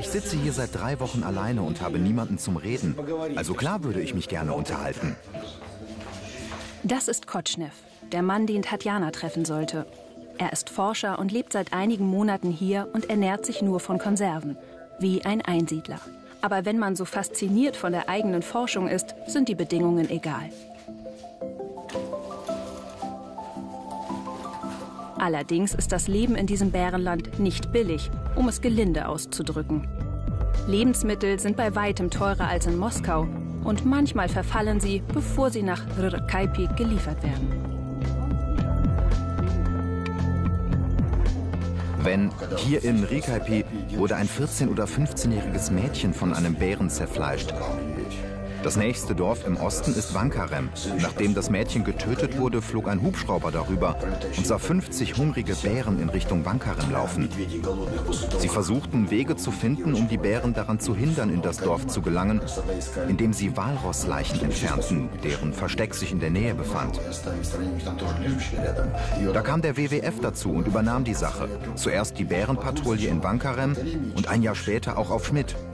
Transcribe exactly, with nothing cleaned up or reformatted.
sitze hier seit drei Wochen alleine und habe niemanden zum Reden. Also klar würde ich mich gerne unterhalten. Das ist Kotschnew, der Mann, den Tatjana treffen sollte. Er ist Forscher und lebt seit einigen Monaten hier und ernährt sich nur von Konserven, wie ein Einsiedler. Aber wenn man so fasziniert von der eigenen Forschung ist, sind die Bedingungen egal. Allerdings ist das Leben in diesem Bärenland nicht billig, um es gelinde auszudrücken. Lebensmittel sind bei weitem teurer als in Moskau und manchmal verfallen sie, bevor sie nach Rrkaipi geliefert werden. Wenn hier in Rrkaipi wurde ein vierzehn- oder fünfzehnjähriges Mädchen von einem Bären zerfleischt. Das nächste Dorf im Osten ist Vankarem. Nachdem das Mädchen getötet wurde, flog ein Hubschrauber darüber und sah fünfzig hungrige Bären in Richtung Vankarem laufen. Sie versuchten, Wege zu finden, um die Bären daran zu hindern, in das Dorf zu gelangen, indem sie Walrossleichen entfernten, deren Versteck sich in der Nähe befand. Da kam der W W F dazu und übernahm die Sache. Zuerst die Bärenpatrouille in Vankarem und ein Jahr später auch auf Schmidt.